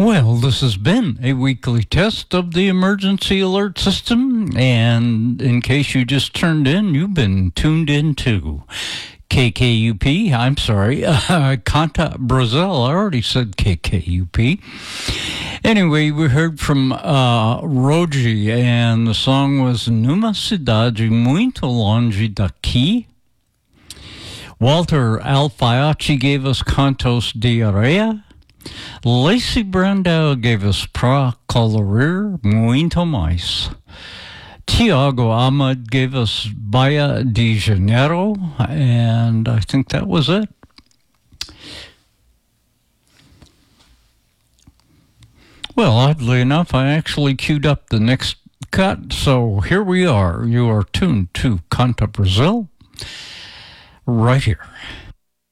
Well, this has been a weekly test of the emergency alert system, and in case you just turned in, you've been tuned into KKUP. I'm sorry, Canta Brazil. I already said KKUP. Anyway, we heard from Rogi, and the song was Numa Cidade Muito Longe Daqui. Walter Alfaiate gave us Cantos de Areia. Lacey Brandel gave us Pra Colorir Muito Mais. Tiago Ahmed gave us Bahia de Janeiro, and I think that was it. Well, oddly enough, I actually queued up the next cut, so here we are. You are tuned to Canta Brazil, right here.